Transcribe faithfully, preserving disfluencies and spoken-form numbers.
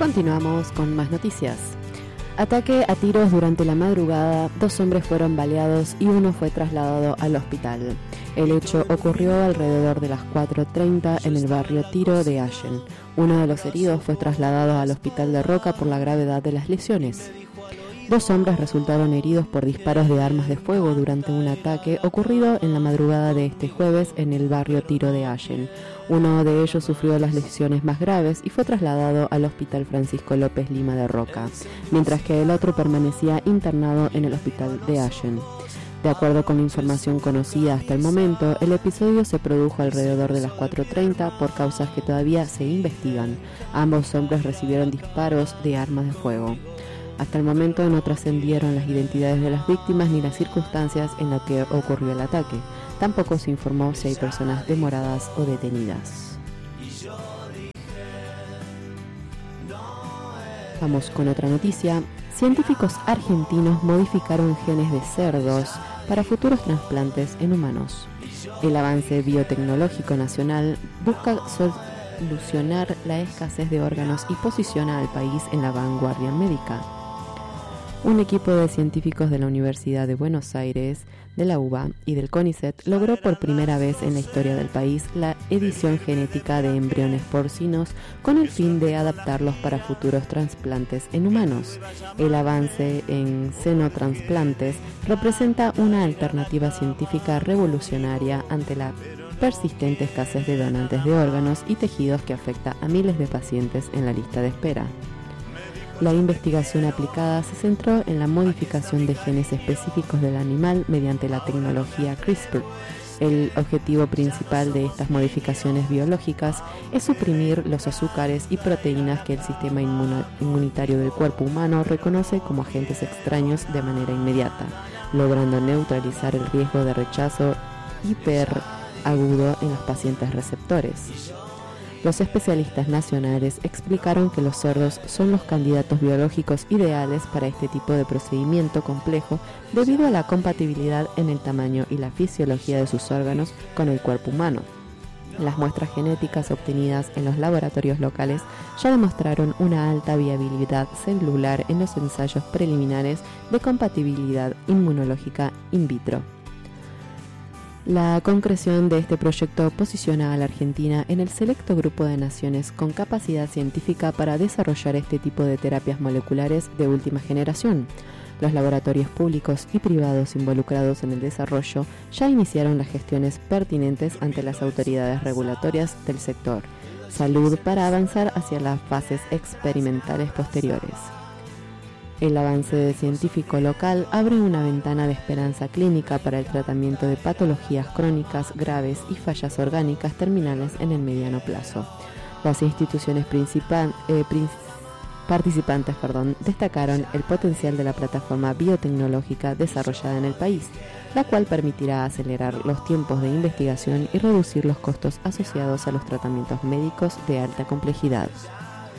Continuamos con más noticias. Ataque a tiros durante la madrugada, dos hombres fueron baleados y uno fue trasladado al hospital. El hecho ocurrió alrededor de las cuatro treinta en el barrio Tiro de Allen. Uno de los heridos fue trasladado al hospital de Roca por la gravedad de las lesiones. Dos hombres resultaron heridos por disparos de armas de fuego durante un ataque ocurrido en la madrugada de este jueves en el barrio Tiro de Allen. Uno de ellos sufrió las lesiones más graves y fue trasladado al Hospital Francisco López Lima de Roca, mientras que el otro permanecía internado en el Hospital de Allen. De acuerdo con la información conocida hasta el momento, el episodio se produjo alrededor de las cuatro treinta por causas que todavía se investigan. Ambos hombres recibieron disparos de armas de fuego. Hasta el momento no trascendieron las identidades de las víctimas ni las circunstancias en las que ocurrió el ataque. Tampoco se informó si hay personas demoradas o detenidas. Vamos con otra noticia. Científicos argentinos modificaron genes de cerdos para futuros trasplantes en humanos. El avance biotecnológico nacional busca solucionar la escasez de órganos y posiciona al país en la vanguardia médica. Un equipo de científicos de la Universidad de Buenos Aires, de la U B A y del CONICET logró por primera vez en la historia del país la edición genética de embriones porcinos con el fin de adaptarlos para futuros trasplantes en humanos. El avance en xenotransplantes representa una alternativa científica revolucionaria ante la persistente escasez de donantes de órganos y tejidos que afecta a miles de pacientes en la lista de espera. La investigación aplicada se centró en la modificación de genes específicos del animal mediante la tecnología CRISPR. El objetivo principal de estas modificaciones biológicas es suprimir los azúcares y proteínas que el sistema inmuna- inmunitario del cuerpo humano reconoce como agentes extraños de manera inmediata, logrando neutralizar el riesgo de rechazo hiperagudo en los pacientes receptores. Los especialistas nacionales explicaron que los cerdos son los candidatos biológicos ideales para este tipo de procedimiento complejo debido a la compatibilidad en el tamaño y la fisiología de sus órganos con el cuerpo humano. Las muestras genéticas obtenidas en los laboratorios locales ya demostraron una alta viabilidad celular en los ensayos preliminares de compatibilidad inmunológica in vitro. La concreción de este proyecto posiciona a la Argentina en el selecto grupo de naciones con capacidad científica para desarrollar este tipo de terapias moleculares de última generación. Los laboratorios públicos y privados involucrados en el desarrollo ya iniciaron las gestiones pertinentes ante las autoridades regulatorias del sector salud para avanzar hacia las fases experimentales posteriores. El avance científico local abre una ventana de esperanza clínica para el tratamiento de patologías crónicas graves y fallas orgánicas terminales en el mediano plazo. Las instituciones principal, eh, prin- participantes perdón, destacaron el potencial de la plataforma biotecnológica desarrollada en el país, la cual permitirá acelerar los tiempos de investigación y reducir los costos asociados a los tratamientos médicos de alta complejidad.